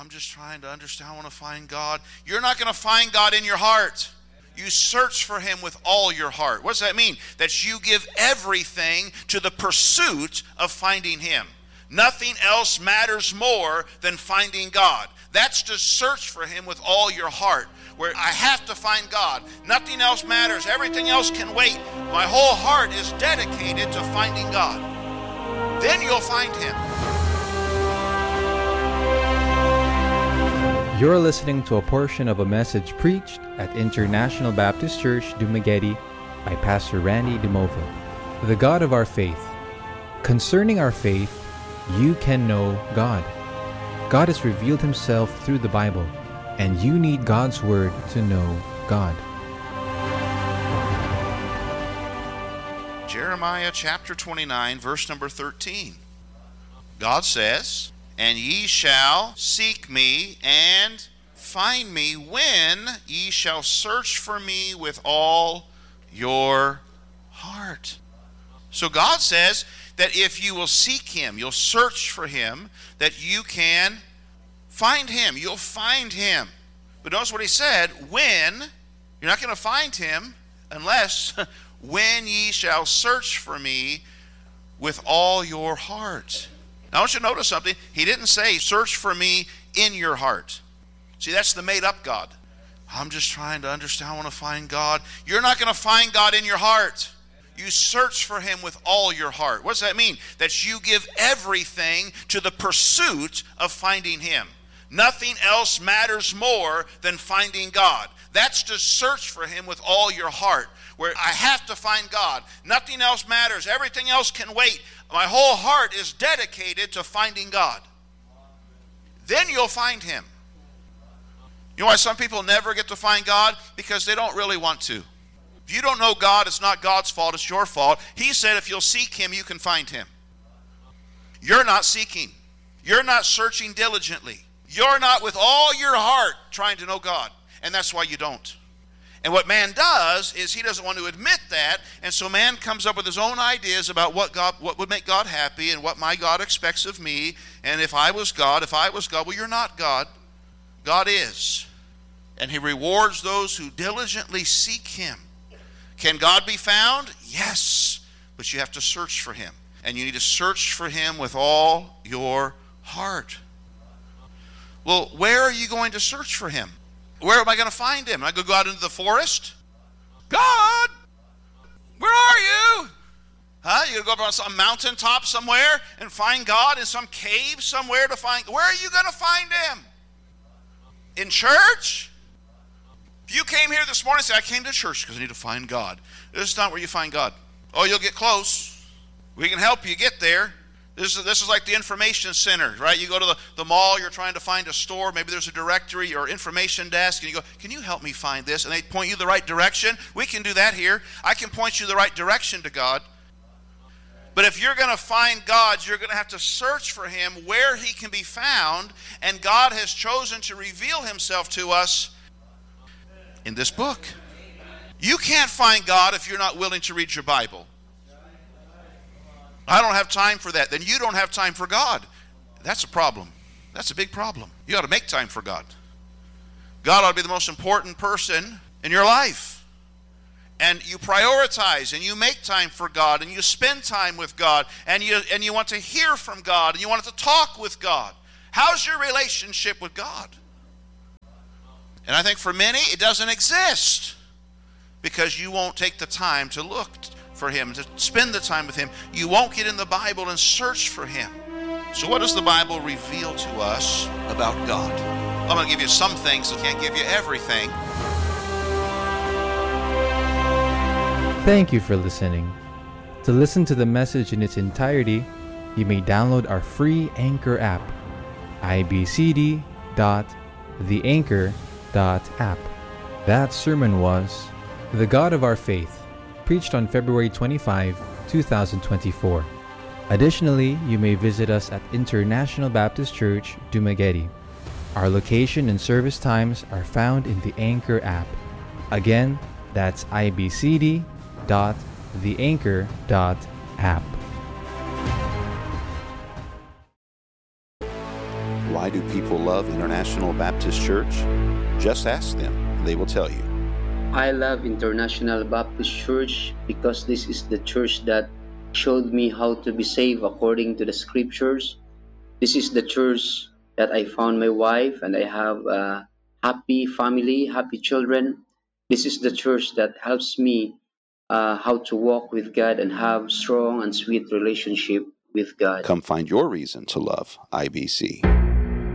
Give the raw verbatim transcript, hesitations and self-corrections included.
I'm just trying to understand. I want to find God. You're not going to find God in your heart. You search for Him with all your heart. What does that mean? That you give everything to the pursuit of finding Him. Nothing else matters more than finding God. That's to search for Him with all your heart. Where I have to find God. Nothing else matters. Everything else can wait. My whole heart is dedicated to finding God. Then you'll find Him. You're listening to a portion of a message preached at International Baptist Church, Dumaguete by Pastor Randy DeMova. The God of our faith. Concerning our faith, you can know God. God has revealed Himself through the Bible, and you need God's Word to know God. Jeremiah chapter twenty-nine, verse number thirteen. God says, "And ye shall seek me and find me when ye shall search for me with all your heart." So God says that if you will seek Him, you'll search for Him, that you can find Him. You'll find Him. But notice what He said, when. You're not going to find Him unless when ye shall search for me with all your heart. Now I want you to notice something. He didn't say search for me in your heart. See, that's the made up God. I'm just trying to understand. I want to find God. You're not going to find God in your heart. You search for Him with all your heart. What does that mean? That you give everything to the pursuit of finding Him. Nothing else matters more than finding God. That's to search for Him with all your heart. Where I have to find God. Nothing else matters. Everything else can wait. My whole heart is dedicated to finding God. Then you'll find Him. You know why some people never get to find God? Because they don't really want to. If you don't know God, it's not God's fault, it's your fault. He said if you'll seek Him, you can find Him. You're not seeking. You're not searching diligently. You're not with all your heart trying to know God. And that's why you don't. And what man does is he doesn't want to admit that, and so man comes up with his own ideas about what God, what would make God happy and what my God expects of me. And if I was God, if I was God, well, you're not God. God is. And He rewards those who diligently seek Him. Can God be found? Yes. But you have to search for Him. And you need to search for Him with all your heart. Well, where are you going to search for Him? Where am I going to find Him? Am I going to go out into the forest? God, where are you? Huh? You're going to go up on some mountaintop somewhere and find God in some cave somewhere to find. Where are you going to find Him? In church? If you came here this morning and said, I came to church because I need to find God. This is not where you find God. Oh, you'll get close. We can help you get there. This is, this is like the information center, right? You go to the, the mall, you're trying to find a store, maybe there's a directory or information desk, and you go, can you help me find this? And they point you the right direction. We can do that here. I can point you the right direction to God. But if you're going to find God, you're going to have to search for Him where He can be found, and God has chosen to reveal Himself to us in this book. You can't find God if you're not willing to read your Bible. I don't have time for that. Then you don't have time for God. That's a problem. That's a big problem. You ought to make time for God. God ought to be the most important person in your life. And you prioritize and you make time for God and you spend time with God and you and you want to hear from God and you want to talk with God. How's your relationship with God? And I think for many it doesn't exist because you won't take the time to look for Him, to spend the time with Him. You won't get in the Bible and search for Him. So what does the Bible reveal to us about God? I'm going to give you some things. I can't give you everything. Thank you for listening. To listen to the message in its entirety, you may download our free Anchor app, i b c d dot the anchor dot app. That sermon was The God of Our Faith, preached on February twenty-fifth, twenty twenty-four. Additionally, you may visit us at International Baptist Church, Dumaguete. Our location and service times are found in the Anchor app. Again, that's i b c d dot the anchor dot app. Why do people love International Baptist Church? Just ask them, and they will tell you. I love International Baptist Church because this is the church that showed me how to be saved according to the scriptures. This is the church that I found my wife and I have a happy family, happy children. This is the church that helps me uh, how to walk with God and have strong and sweet relationship with God. Come find your reason to love I B C.